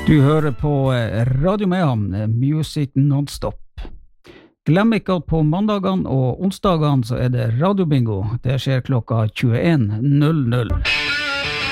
Du hører på Radio Mehamn, Music Non-Stop. Glem ikke at på mandagene og onsdagene så det radiobingo. Det skjer klokka 21.00.